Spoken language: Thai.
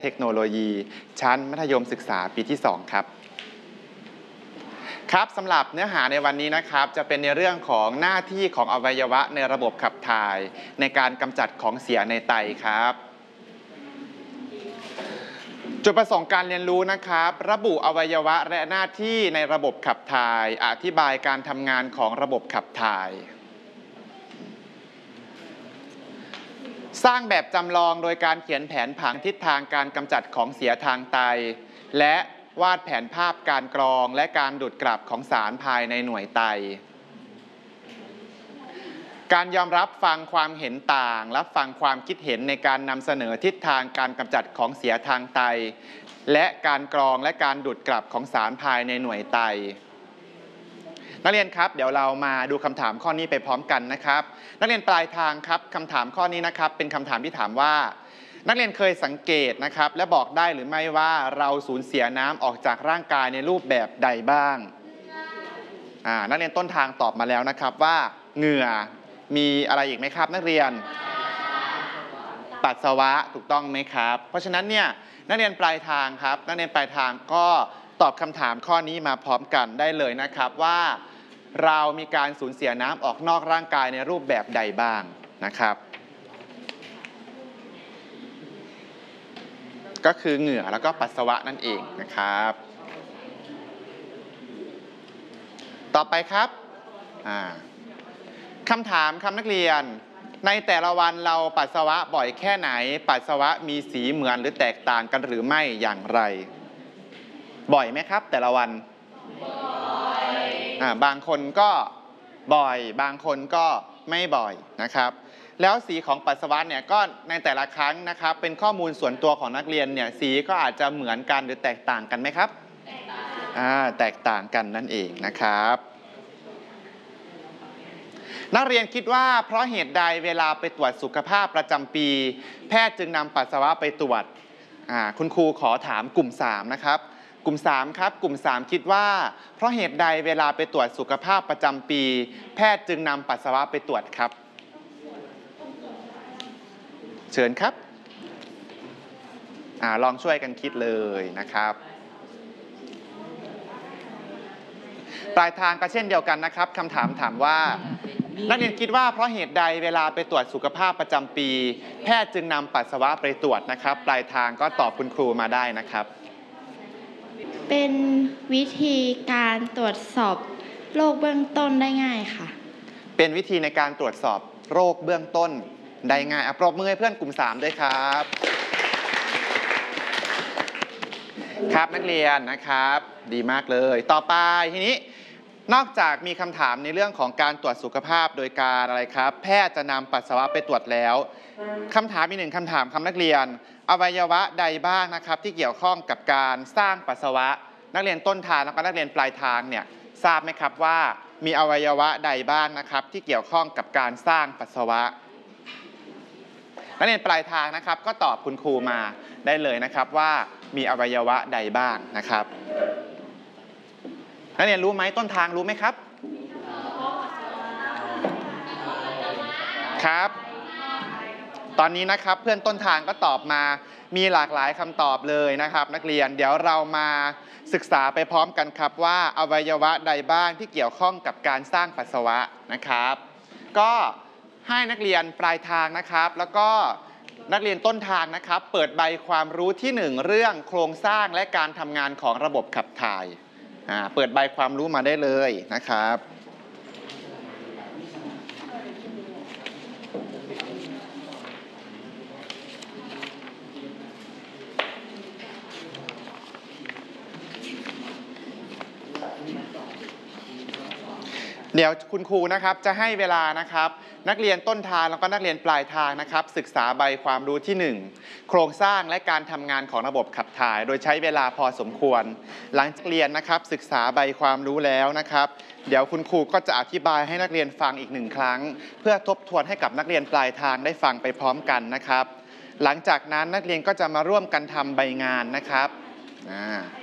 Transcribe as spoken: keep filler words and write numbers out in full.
เทคโนโลยีชั้นมัธยมศึกษาปีที่สองครับครับสำหรับเนื้อหาในวันนี้นะครับจะเป็นในเรื่องของหน้าที่ของอวัยวะในระบบขับถ่ายในการกำจัดของเสียในไตครับจุดประสงค์การเรียนรู้นะครับระบุอวัยวะและหน้าที่ในระบบขับถ่ายอธิบายการทำงานของระบบขับถ่ายสร้างแบบจำลองโดยการเขียนแผนผังทิศทางการกำจัดของเสียทางไตและวาดแผนภาพการกรองและการดูดกลับของสารภายในหน่วยไตการยอมรับฟังความเห็นต่างรับฟังความคิดเห็นในการนำเสนอทิศทางการกำจัดของเสียทางไตและการกรองและการดูดกลับของสารภายในหน่วยไตนักเรียนครับเดี๋ยวเรามาดูคำถามข้อนี้ไปพร้อมกันนะครับนักเรียนปลายทางครับคำถามข้อนี้นะครับเป็นคำถามที่ถามว่านักเรียนเคยสังเกตนะครับและบอกได้หรือไม่ว่าเราสูญเสียน้ำออกจากร่างกายในรูปแบบใดบ้างอ่านักเรียนต้นทางตอบมาแล้วนะครับว่าเหงื่อมีอะไรอีกไหมครับนักเรียนปัสสาวะถูกต้องไหมครับเพราะฉะนั้นเนี่ยนักเรียนปลายทางครับนักเรียนปลายทางก็ตอบคำถามข้อนี้มาพร้อมกันได้เลยนะครับว่าเรามีการสูญเสียน้ำออกนอกร่างกายในรูปแบบใดบ้างนะครับก็คือเหงื่อแล้วก็ปัสสาวะนั่นเองนะครับต่อไปครับคำถามคำนักเรียนในแต่ละวันเราปัสสาวะบ่อยแค่ไหนปัสสาวะมีสีเหมือนหรือแตกต่างกันหรือไม่อย่างไรบ่อยไหมครับแต่ละวันอ่าบางคนก็บ่อยบางคนก็ไม่บ่อยนะครับแล้วสีของปัสสาวะเนี่ยก็ในแต่ละครั้งนะครับเป็นข้อมูลส่วนตัวของนักเรียนเนี่ยสีก็อาจจะเหมือนกันหรือแตกต่างกันไหมครับแตกต่างอ่าแตกต่างกันนั่นเองนะครับนักเรียนคิดว่าเพราะเหตุใดเวลาไปตรวจสุขภาพประจำปีแพทย์จึงนำปัสสาวะไปตรวจอ่าคุณครูขอถามกลุ่มสามนะครับกลุ่มสามครับกลุ่มสามคิดว่าเพราะเหตุใดเวลาไปตรวจสุขภาพประจำปีแพทย์จึงนำปัสสาวะไปตรวจครับเชิญครับอ่าลองช่วยกันคิดเลยนะครับปลายทางก็เช่นเดียวกันนะครับคำถามถามว่านักเรียนคิดว่าเพราะเหตุใดเวลาไปตรวจสุขภาพประจำปีแพทย์จึงนำปัสสาวะไปตรวจนะครับปลายทางก็ตอบคุณครูมาได้นะครับเป็นวิธีการตรวจสอบโรคเบื้องต้นได้ง่ายค่ะเป็นวิธีในการตรวจสอบโรคเบื้องต้นได้ง่ายปรบมือให้เพื่อนกลุ่มสามด้วยครับครับนักเรียนนะครับดีมากเลยต่อไปทีนี้นอกจากมีคำถามในเรื่องของการตรวจสุขภาพโดยการอะไรครับแพทย์จะนำปัสสาวะไปตรวจแล้วคำถามมีหนึ่งคำถามครับนักเรียนอวัยวะใดบ้างนะครับที่เกี่ยวข้องกับการสร้างปัสสาวะนักเรียนต้นทางแล้วก็นักเรียนปลายทางเนี่ยทราบไหมครับว่ามีอวัยวะใดบ้างนะครับที่เกี่ยวข้องกับการสร้างปัสสาวะนักเรียนปลายทางนะครับก็ตอบคุณครูมาได้เลยนะครับว่ามีอวัยวะใดบ้างนะครับนักเรียนรู้ไหมต้นทางรู้ไหมครับครับตอนนี้นะครับเพื่อนต้นทางก็ตอบมามีหลากหลายคำตอบเลยนะครับนักเรียนเดี๋ยวเรามาศึกษาไปพร้อมกันครับว่าอวัยวะใดบ้างที่เกี่ยวข้องกับการสร้างปัสสาวะนะครับก็ให้นักเรียนปลายทางนะครับแล้วก็นักเรียนต้นทางนะครับเปิดใบความรู้ที่หนึ่งเรื่องโครงสร้างและการทำงานของระบบขับถ่ายเปิดใบความรู้มาได้เลยนะครับเดี๋ยวคุณครูนะครับจะให้เวลานะครับนักเรียนต้นทางแล้วก็นักเรียนปลายทางนะครับศึกษาใบความรู้ที่หนึ่งโครงสร้างและการทำงานของระบบขับถ่ายโดยใช้เวลาพอสมควรหลังจากเรียนนะครับศึกษาใบความรู้แล้วนะครับเดี๋ยวคุณครูก็จะอธิบายให้นักเรียนฟังอีกหนึ่งครั้งเพื่อทบทวนให้กับนักเรียนปลายทางได้ฟังไปพร้อมกันนะครับหลังจากนั้นนักเรียนก็จะมาร่วมกันทำใบงานนะครับ